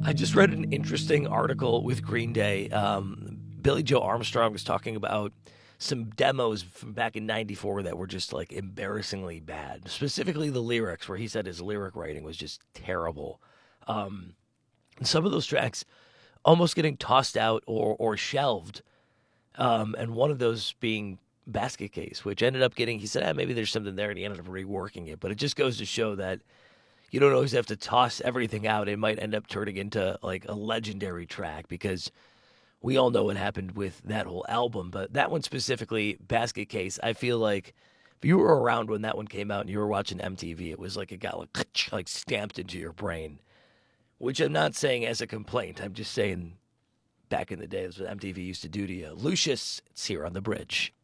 I just read an interesting article with Green Day. Billy Joe Armstrong was talking about some demos from back in '94 that were just like embarrassingly bad. Specifically, the lyrics, where he said his lyric writing was just terrible. And some of those tracks almost getting tossed out or shelved. And one of those being Basket Case, which ended up getting, he said, maybe there's something there, and he ended up reworking it. But it just goes to show that you don't always have to toss everything out. It might end up turning into like a legendary track because we all know what happened with that whole album. But that one specifically, Basket Case, I feel like if you were around when that one came out and you were watching MTV, it was like it got like stamped into your brain, which I'm not saying as a complaint. I'm just saying back in the day, that's what MTV used to do to you. Lucius, it's here on the bridge.